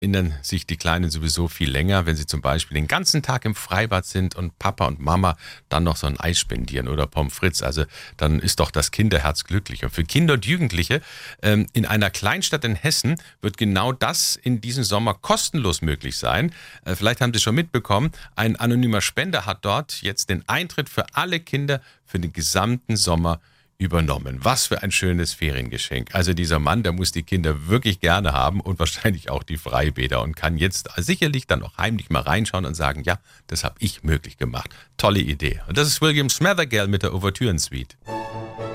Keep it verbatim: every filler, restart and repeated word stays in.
erinnern sich die Kleinen sowieso viel länger, wenn sie zum Beispiel den ganzen Tag im Freibad sind und Papa und Mama dann noch so ein Eis spendieren oder Pommes frites. Also dann ist doch das Kinderherz glücklich. Und für Kinder und Jugendliche ähm, in einer Kleinstadt in Hessen wird genau das in diesem Sommer kostenlos möglich sein. Äh, vielleicht haben Sie schon mitbekommen, ein anonymer Spender hat dort jetzt den Eintritt für alle Kinder für den gesamten Sommer übernommen. Was für ein schönes Feriengeschenk. Also dieser Mann, der muss die Kinder wirklich gerne haben und wahrscheinlich auch die Freibäder und kann jetzt sicherlich dann auch heimlich mal reinschauen und sagen, ja, das habe ich möglich gemacht. Tolle Idee. Und das ist William Smothergell mit der Ouvertüren-Suite.